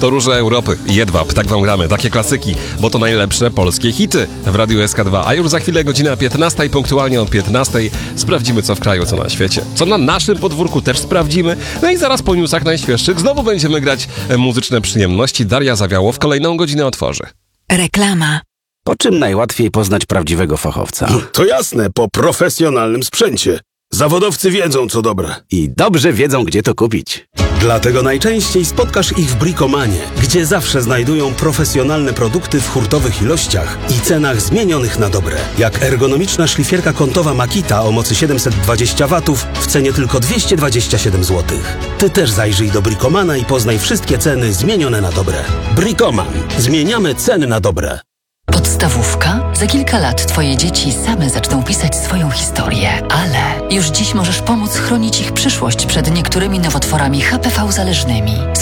To Róże Europy, Jedwab, tak wam gramy, takie klasyki, bo to najlepsze polskie hity w Radiu SK2. A już za chwilę godzina 15 i punktualnie o 15 sprawdzimy co w kraju, co na świecie. Co na naszym podwórku też sprawdzimy. No i zaraz po newsach najświeższych znowu będziemy grać muzyczne przyjemności. Daria Zawiałow kolejną godzinę otworzy. Reklama. Po czym najłatwiej poznać prawdziwego fachowca? To jasne, po profesjonalnym sprzęcie. Zawodowcy wiedzą, co dobre. I dobrze wiedzą, gdzie to kupić. Dlatego najczęściej spotkasz ich w Bricomanie, gdzie zawsze znajdują profesjonalne produkty w hurtowych ilościach i cenach zmienionych na dobre. Jak ergonomiczna szlifierka kątowa Makita o mocy 720 W w cenie tylko 227 zł. Ty też zajrzyj do Bricomana i poznaj wszystkie ceny zmienione na dobre. Bricoman. Zmieniamy ceny na dobre. Podstawówka? Za kilka lat twoje dzieci same zaczną pisać swoją historię, ale już dziś możesz pomóc chronić ich przyszłość przed niektórymi nowotworami HPV zależnymi.